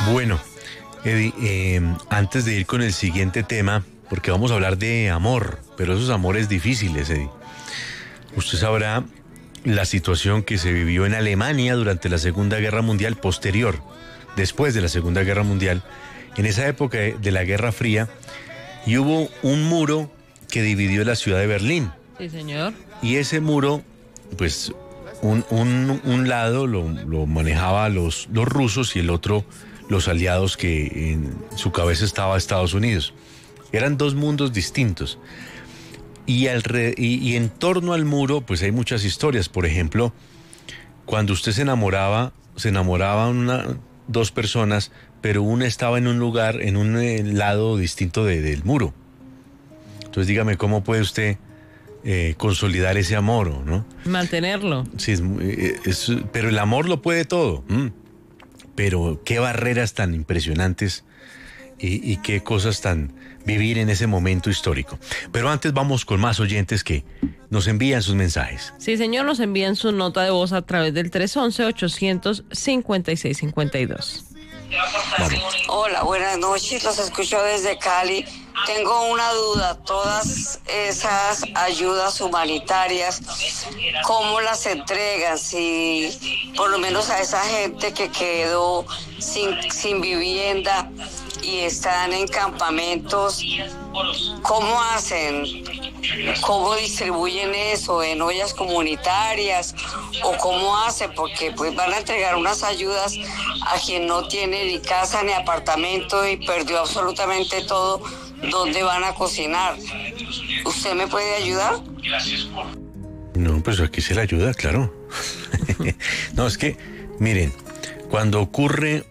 Bueno, Eddie, antes de ir con el siguiente tema, porque vamos a hablar de amor, pero esos amores difíciles, Eddie. Usted sabrá la situación que se vivió en Alemania durante la Segunda Guerra Mundial posterior, después de la Segunda Guerra Mundial, en esa época de la Guerra Fría, y hubo un muro que dividió la ciudad de Berlín. Sí, señor. Y ese muro, pues, un lado lo manejaba los rusos y el otro los aliados, que en su cabeza estaba Estados Unidos. Eran dos mundos distintos. Y en torno al muro, pues hay muchas historias. Por ejemplo, cuando usted se enamoraban dos personas, pero una estaba en un lugar, en un lado distinto del muro. Entonces dígame, ¿cómo puede usted consolidar ese amor, ¿no? Mantenerlo. Sí, pero el amor lo puede todo. Pero qué barreras tan impresionantes y qué cosas tan vivir en ese momento histórico. Pero antes vamos con más oyentes que nos envían sus mensajes. Sí, señor, nos envían su nota de voz a través del 311-856-52. Vamos. Hola, buenas noches, los escucho desde Cali. Tengo una duda, todas esas ayudas humanitarias, ¿cómo las entregan? Si por lo menos a esa gente que quedó sin vivienda y están en campamentos, ¿cómo hacen? ¿Cómo distribuyen eso? ¿En ollas comunitarias? ¿O cómo hacen? Porque pues van a entregar unas ayudas a quien no tiene ni casa ni apartamento y perdió absolutamente todo. ¿Dónde van a cocinar? ¿Usted me puede ayudar? No, pues aquí se le ayuda, claro. No, es que, miren, cuando ocurre